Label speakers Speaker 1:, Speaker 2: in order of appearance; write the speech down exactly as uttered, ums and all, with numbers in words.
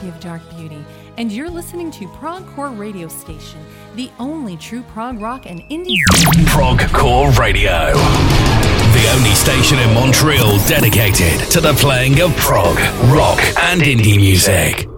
Speaker 1: Copy of Dark Beauty, and you're listening to Progcore Radio Station, the only true prog rock and indie...
Speaker 2: Progcore Radio, the only station in Montreal dedicated to the playing of prog, rock and indie music.